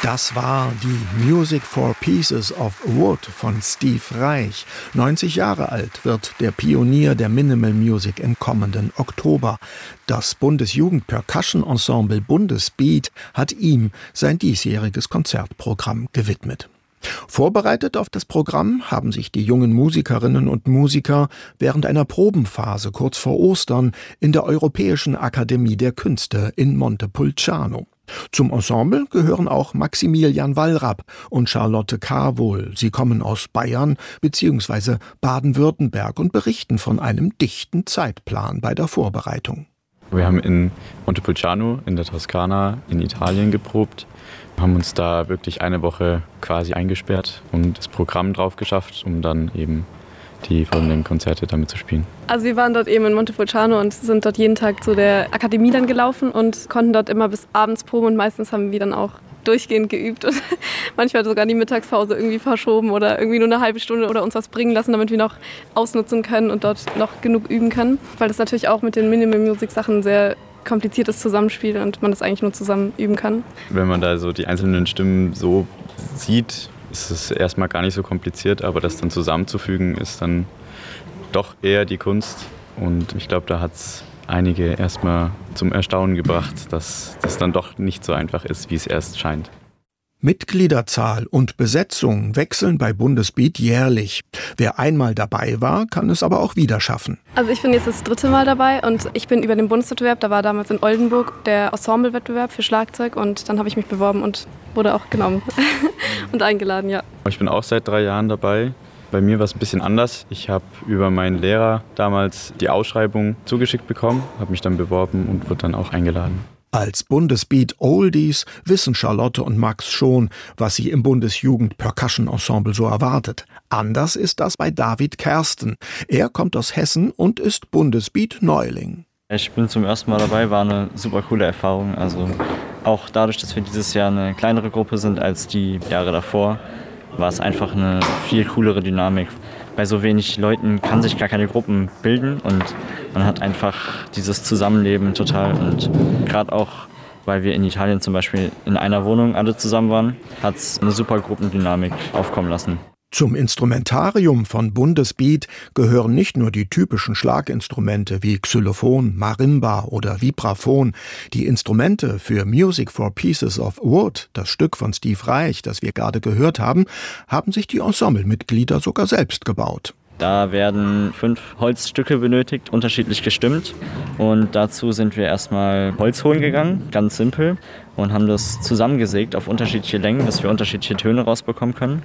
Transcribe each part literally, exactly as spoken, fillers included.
Das war die Music for Pieces of Wood von Steve Reich. neunzig Jahre alt wird der Pionier der Minimal Music im kommenden Oktober. Das Bundesjugend-Percussion-Ensemble Bundesbeat hat ihm sein diesjähriges Konzertprogramm gewidmet. Vorbereitet auf das Programm haben sich die jungen Musikerinnen und Musiker während einer Probenphase kurz vor Ostern in der Europäischen Akademie der Künste in Montepulciano. Zum Ensemble gehören auch Maximilian Wallrapp und Charlotte Carwohl. Sie kommen aus Bayern bzw. Baden-Württemberg und berichten von einem dichten Zeitplan bei der Vorbereitung. Wir haben in Montepulciano in der Toskana in Italien geprobt, haben uns da wirklich eine Woche quasi eingesperrt und das Programm drauf geschafft, um dann eben die folgenden Konzerte damit zu spielen. Also wir waren dort eben in Montepulciano und sind dort jeden Tag zu der Akademie dann gelaufen und konnten dort immer bis abends proben und meistens haben wir dann auch durchgehend geübt und manchmal sogar die Mittagspause irgendwie verschoben oder irgendwie nur eine halbe Stunde oder uns was bringen lassen, damit wir noch ausnutzen können und dort noch genug üben können, weil das natürlich auch mit den Minimal Music Sachen sehr kompliziertes Zusammenspiel und man das eigentlich nur zusammen üben kann. Wenn man da so die einzelnen Stimmen so sieht, ist es erstmal gar nicht so kompliziert, aber das dann zusammenzufügen ist dann doch eher die Kunst. Und ich glaube, da hat es einige erstmal zum Erstaunen gebracht, dass das dann doch nicht so einfach ist, wie es erst scheint. Mitgliederzahl und Besetzung wechseln bei Bundesbeat jährlich. Wer einmal dabei war, kann es aber auch wieder schaffen. Also ich bin jetzt das dritte Mal dabei und ich bin über den Bundeswettbewerb, da war damals in Oldenburg der Ensemble-Wettbewerb für Schlagzeug und dann habe ich mich beworben und wurde auch genommen und eingeladen, ja. Ich bin auch seit drei Jahren dabei. Bei mir war es ein bisschen anders. Ich habe über meinen Lehrer damals die Ausschreibung zugeschickt bekommen, habe mich dann beworben und wurde dann auch eingeladen. Als Bundesbeat Oldies wissen Charlotte und Max schon, was sie im Bundesjugend-Percussion-Ensemble so erwartet. Anders ist das bei David Kersten. Er kommt aus Hessen und ist Bundesbeat-Neuling. Ich bin zum ersten Mal dabei, war eine super coole Erfahrung. Also auch dadurch, dass wir dieses Jahr eine kleinere Gruppe sind als die Jahre davor, war es einfach eine viel coolere Dynamik. Bei so wenig Leuten kann sich gar keine Gruppen bilden und man hat einfach dieses Zusammenleben total. Und gerade auch, weil wir in Italien zum Beispiel in einer Wohnung alle zusammen waren, hat es eine super Gruppendynamik aufkommen lassen. Zum Instrumentarium von Bundesbeat gehören nicht nur die typischen Schlaginstrumente wie Xylophon, Marimba oder Vibraphon. Die Instrumente für Music for Pieces of Wood, das Stück von Steve Reich, das wir gerade gehört haben, haben sich die Ensemblemitglieder sogar selbst gebaut. Da werden fünf Holzstücke benötigt, unterschiedlich gestimmt. Und dazu sind wir erstmal Holz holen gegangen, ganz simpel, und haben das zusammengesägt auf unterschiedliche Längen, dass wir unterschiedliche Töne rausbekommen können.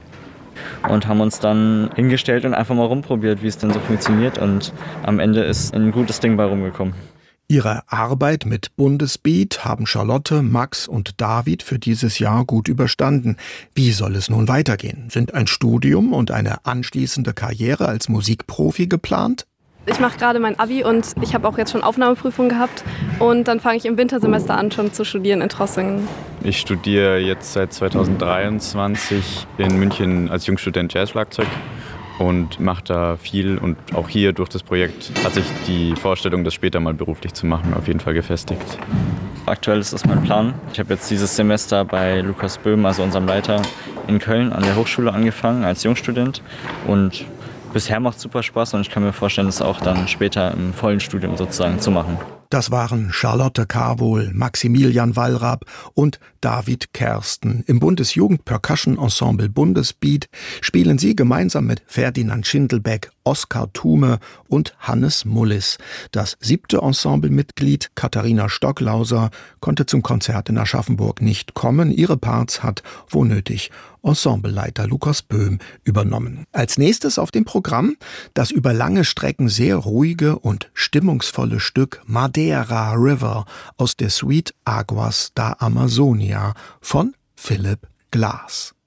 Und haben uns dann hingestellt und einfach mal rumprobiert, wie es denn so funktioniert. Und am Ende ist ein gutes Ding bei rumgekommen. Ihre Arbeit mit Bundesbeat haben Charlotte, Max und David für dieses Jahr gut überstanden. Wie soll es nun weitergehen? Sind ein Studium und eine anschließende Karriere als Musikprofi geplant? Ich mache gerade mein Abi und ich habe auch jetzt schon Aufnahmeprüfungen gehabt und dann fange ich im Wintersemester an, schon zu studieren in Trossingen. Ich studiere jetzt seit zweitausenddreiundzwanzig in München als Jungstudent Jazzschlagzeug und mache da viel. Und auch hier durch das Projekt hat sich die Vorstellung, das später mal beruflich zu machen, auf jeden Fall gefestigt. Aktuell ist das mein Plan. Ich habe jetzt dieses Semester bei Lukas Böhm, also unserem Leiter, in Köln an der Hochschule angefangen als Jungstudent und bisher macht es super Spaß und ich kann mir vorstellen, das auch dann später im vollen Studium sozusagen zu machen. Das waren Charlotte Carwohl, Maximilian Wallrapp und David Kersten. Im Bundesjugend-Percussion-Ensemble Bundesbeat spielen sie gemeinsam mit Ferdinand Schindelbeck, Oskar Thume und Hannes Mullis. Das siebte Ensemblemitglied Katharina Stocklauser konnte zum Konzert in Aschaffenburg nicht kommen. Ihre Parts hat, wo nötig, Ensembleleiter Lukas Böhm übernommen. Als nächstes auf dem Programm das über lange Strecken sehr ruhige und stimmungsvolle Stück Madeira River aus der Suite Aguas da Amazonia von Philip Glass.